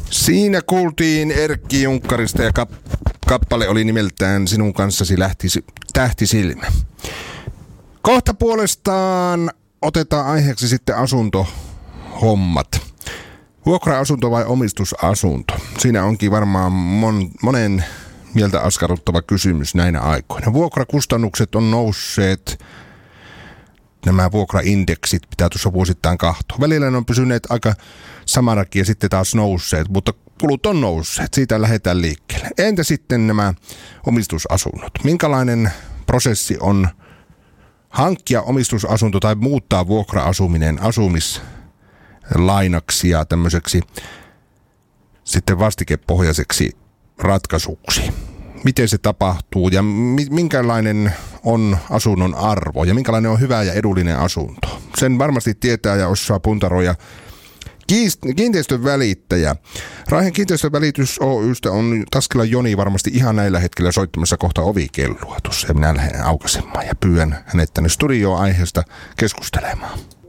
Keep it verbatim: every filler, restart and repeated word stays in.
Siinä kuultiin Erkki Junkkarista ja kap- kappale oli nimeltään Sinun kanssasi lähtisi tähti silmä. Kohta puolestaan otetaan aiheeksi sitten asuntohommat. Vuokra-asunto vai omistusasunto? Siinä onkin varmaan mon, monen mieltä askarruttava kysymys näinä aikoina. Vuokrakustannukset on nousseet, nämä vuokraindeksit pitää tuossa vuosittain katsoa. Välillä ne on pysyneet aika samanakin ja sitten taas nousseet, mutta kulut on nousseet. Siitä lähdetään liikkeelle. Entä sitten nämä omistusasunnot? Minkälainen prosessi on hankkia omistusasunto tai muuttaa vuokra-asuminen asumislainaksi ja tämmöiseksi sitten vastikepohjaiseksi ratkaisuksi? Miten se tapahtuu ja minkälainen on asunnon arvo ja minkälainen on hyvä ja edullinen asunto? Sen varmasti tietää ja osaa puntaroja kiinteistön välittäjä. Raihen kiinteistön välitys Oy:stä on Taskila Joni varmasti ihan näillä hetkellä soittamassa kohta ovikellua tuossa. Ja minä lähden aukaisemaan ja pyydän hänet tänne studioon aiheesta keskustelemaan.